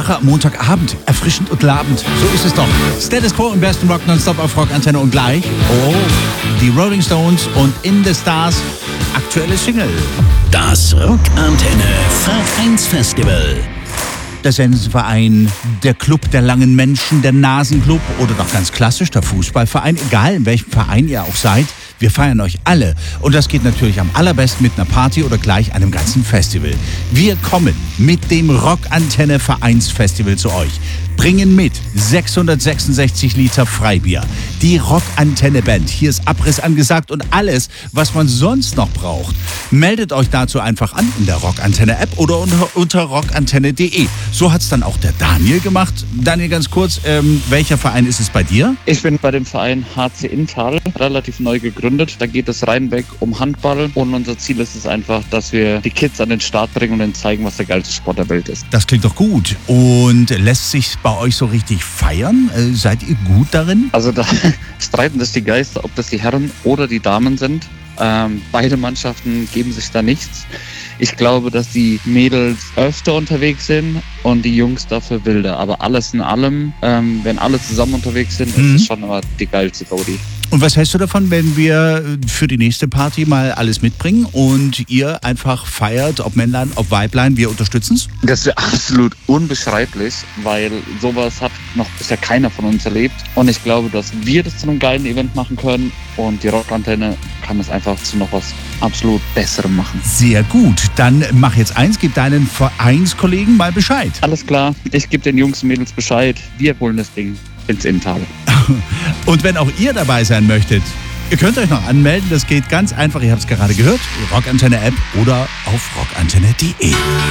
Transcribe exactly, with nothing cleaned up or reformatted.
Gitarre am Montagabend. Erfrischend und labend. So ist es doch. Status Quo im besten Rock nonstop auf Rockantenne und gleich. Oh, die Rolling Stones und In the Stars. Aktuelle Single. Das Rockantenne Vereinsfestival. Der Sensenverein, der Club der langen Menschen, der Nasenclub oder doch ganz klassisch der Fußballverein, egal in welchem Verein ihr auch seid, wir feiern euch alle. Und das geht natürlich am allerbesten mit einer Party oder gleich einem ganzen Festival. Wir kommen mit dem Rockantenne Vereinsfestival zu euch. Bringen mit sechshundertsechsundsechzig Liter Freibier. Die Rockantenne Band. Hier ist Abriss angesagt und alles, was man sonst noch braucht. Meldet euch dazu einfach an in der Rockantenne App oder unter, unter rockantenne punkt de. So hat es dann auch der Daniel gemacht. Daniel, ganz kurz, ähm, welcher Verein ist es bei dir? Ich bin bei dem Verein H C Inntal, relativ neu gegründet. Da geht es reinweg um Handball und unser Ziel ist es einfach, dass wir die Kids an den Start bringen und ihnen zeigen, was der geilste Sport der Welt ist. Das klingt doch gut. Und lässt sich bei euch so richtig feiern? Äh, seid ihr gut darin? Also da streiten sich die Geister, ob das die Herren oder die Damen sind. Ähm, beide Mannschaften geben sich da nichts. Ich glaube, dass die Mädels öfter unterwegs sind und die Jungs dafür wilder. Aber alles in allem, ähm, wenn alle zusammen unterwegs sind, Mhm. ist es schon immer die geilste Gaudi. Und was hältst du davon, wenn wir für die nächste Party mal alles mitbringen und ihr einfach feiert, ob Männlein, ob Weiblein, wir unterstützen's? Das wäre absolut unbeschreiblich, weil sowas hat noch bisher keiner von uns erlebt. Und ich glaube, dass wir das zu einem geilen Event machen können und die Rockantenne kann es einfach zu noch was absolut Besserem machen. Sehr gut. Dann mach jetzt eins, gib deinen Vereinskollegen mal Bescheid. Alles klar, ich gebe den Jungs und Mädels Bescheid. Wir holen das Ding ins Inntal. Und wenn auch ihr dabei sein möchtet, ihr könnt euch noch anmelden. Das geht ganz einfach. Ihr habt es gerade gehört. Die Rockantenne App oder auf rockantenne punkt de.